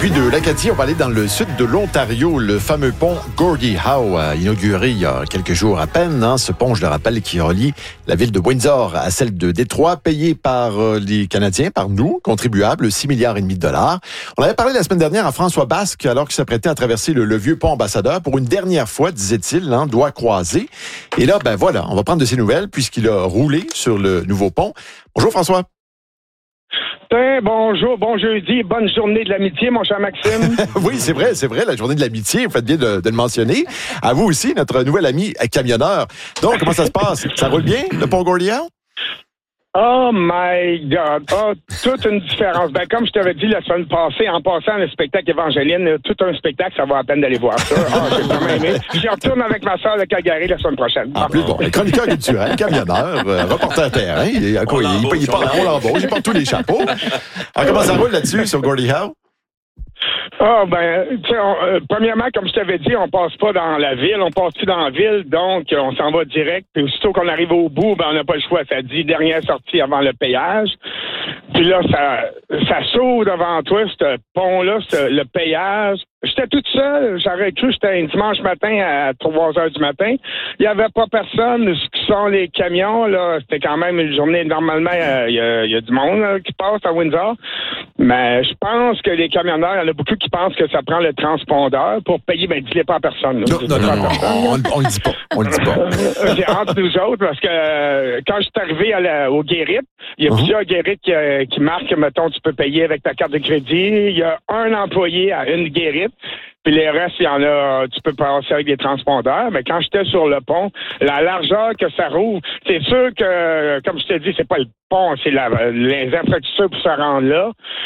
puis de l'Acadie, on va aller dans le sud de l'Ontario. Le fameux pont Gordie Howe a inauguré il y a quelques jours à peine. Ce pont, je le rappelle, qui relie la ville de Windsor à celle de Détroit, payé par les Canadiens, par nous, contribuables, 6,5 milliards de dollars. On avait parlé la semaine dernière à François Basque, alors qu'il s'apprêtait à traverser le vieux pont Ambassadeur pour une dernière fois, disait-il, doigt croisé. Et là, ben voilà, on va prendre de ses nouvelles puisqu'il a roulé sur le nouveau pont. Bonjour François. Bonjour, bon jeudi, bonne journée de l'amitié, mon cher Maxime. Oui, c'est vrai, la journée de l'amitié, vous faites bien de le mentionner. À vous aussi, notre nouvel ami camionneur. Donc, comment ça se passe? Ça roule bien, le pont Gordie Howe? Oh my God! Oh, toute une différence. Ben, comme je t'avais dit la semaine passée, en passant le spectacle Évangéline, tout un spectacle, ça va à peine d'aller voir ça. J'ai vraiment aimé. J'y retourne avec ma soeur de Calgary la semaine prochaine. En plus, bon, chroniqueur culturel, camionneur, reporter terrain, il parle en Roland-Beau, il porte tous les chapeaux. Alors, comment ça roule là-dessus, sur Gordie Howe? Premièrement, comme je t'avais dit, on passe pas dans la ville, on passe-tu dans la ville, donc on s'en va direct. Puis aussitôt qu'on arrive au bout, on n'a pas le choix. Ça dit dernière sortie avant le péage. Puis là, ça s'ouvre devant toi, ce pont-là, le péage. J'étais toute seule. J'aurais cru que c'était un dimanche matin à 3 heures du matin. Il n'y avait pas personne. Ce qui sont les camions, là, c'était quand même une journée. Normalement, il y a du monde là, qui passe à Windsor. Mais je pense que les camionneurs, il y en a beaucoup qui pensent que ça prend le transpondeur pour payer. Ben, dis-les pas à personne. Là. Non, on le dit pas. On le dit pas. C'est entre nous autres parce que quand je suis arrivé au Guérite, il y a plusieurs Guérites qui marquent, mettons, tu peux payer avec ta carte de crédit. Il y a un employé à une Guérite. Puis les restes, il y en a, tu peux passer avec des transpondeurs. Mais quand j'étais sur le pont, la largeur que ça rouvre, c'est sûr que, comme je t'ai dit, c'est pas le pont, c'est les infrastructures pour se rendre là.